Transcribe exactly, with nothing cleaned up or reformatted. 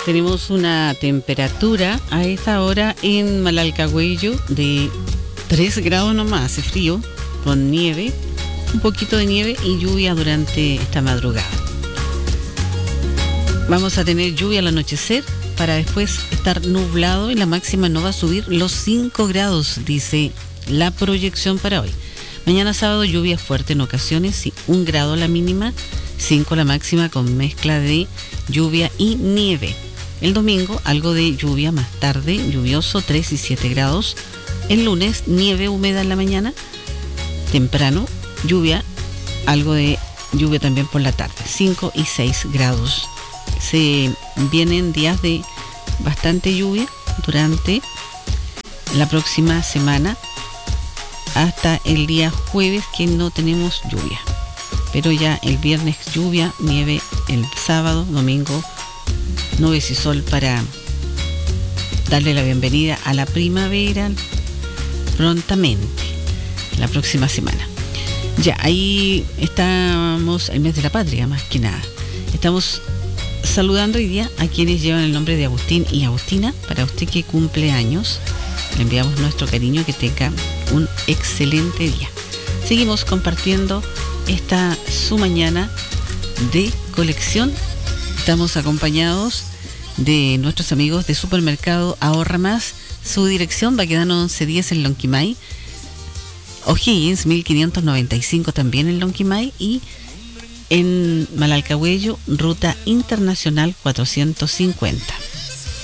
Tenemos una temperatura a esta hora en Malalcahuello de tres grados nomás, hace frío, con nieve, un poquito de nieve y lluvia durante esta madrugada. Vamos a tener lluvia al anochecer para después estar nublado y la máxima no va a subir los cinco grados, dice la proyección para hoy. Mañana sábado lluvia fuerte en ocasiones, un grado la mínima, cinco la máxima con mezcla de lluvia y nieve. El domingo algo de lluvia más tarde, lluvioso, tres y siete grados. El lunes nieve húmeda en la mañana, temprano, lluvia, algo de lluvia también por la tarde, cinco y seis grados. Se vienen días de bastante lluvia durante la próxima semana hasta el día jueves, que no tenemos lluvia, pero ya el viernes lluvia, nieve el sábado, domingo nubes y sol para darle la bienvenida a la primavera prontamente la próxima semana. Ya, ahí estamos, el mes de la patria más que nada. Estamos saludando hoy día a quienes llevan el nombre de Agustín y Agustina. Para usted que cumple años, le enviamos nuestro cariño, que tenga un excelente día. Seguimos compartiendo esta su mañana de colección. Estamos acompañados de nuestros amigos de Supermercado Ahorra Más. Su dirección va quedando once diez en Lonquimay, O'Higgins mil quinientos noventa y cinco también en Lonquimay, y en Malalcahuello, Ruta Internacional cuatrocientos cincuenta.